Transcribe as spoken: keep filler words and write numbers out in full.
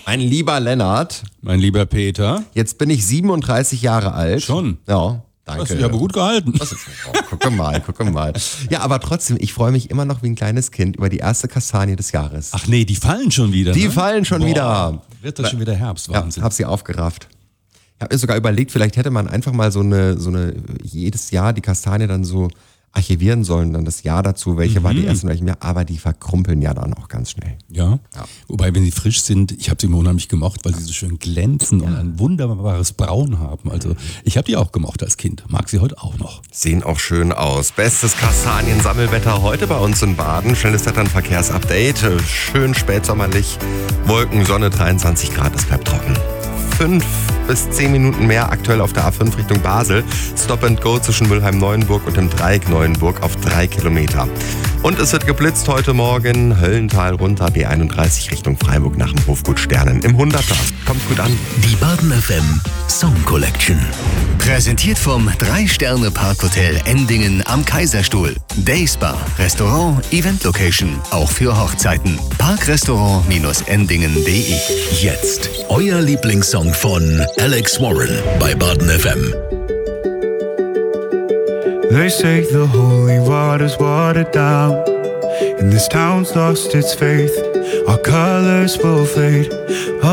Mein lieber Lennart. Mein lieber Peter. Jetzt bin ich siebenunddreißig Jahre alt. Schon? Ja, danke. Hast du dich aber gut gehalten. Das ist, oh, guck mal, guck mal. Ja, aber trotzdem, ich freue mich immer noch wie ein kleines Kind über die erste Kastanie des Jahres. Ach nee, die fallen schon wieder. Die ne? fallen schon Boah, wieder. Wird das schon wieder Herbst, Wahnsinn. Ja, hab sie aufgerafft. Ich habe mir sogar überlegt, vielleicht hätte man einfach mal so eine, so eine, jedes Jahr die Kastanie dann so archivieren sollen, dann das Jahr dazu, welche mhm. war die erste in welchem Jahr, aber die verkrumpeln ja dann auch ganz schnell. Ja, ja. Wobei, wenn sie frisch sind, ich habe sie immer unheimlich gemocht, weil sie so schön glänzen ja. und ein wunderbares Braun haben. Also ich habe die auch gemocht als Kind, mag sie heute auch noch. Sehen auch schön aus. Bestes Kastaniensammelwetter heute bei uns in Baden. Schnelles Wetter- und Verkehrsupdate. Schön spätsommerlich, Wolken, Sonne, dreiundzwanzig Grad, es bleibt trocken. Fünf bis zehn Minuten mehr aktuell auf der A fünf Richtung Basel. Stop and Go zwischen Mülheim-Neuenburg und dem Dreieck Neuenburg auf drei Kilometer. Und es wird geblitzt heute Morgen. Höllental runter, B einunddreißig Richtung Freiburg nach dem Hofgut Sternen im Hunderter. Kommt gut an. Die Baden F M Song Collection. Präsentiert vom drei Sterne Parkhotel Endingen am Kaiserstuhl. Dayspa, Restaurant, Event Location, auch für Hochzeiten. Parkrestaurant-endingen punkt de. Jetzt euer Lieblingssong von Alex Warren bei Baden F M. They say the holy water's watered down, and this town's lost its faith. Our colors will fade.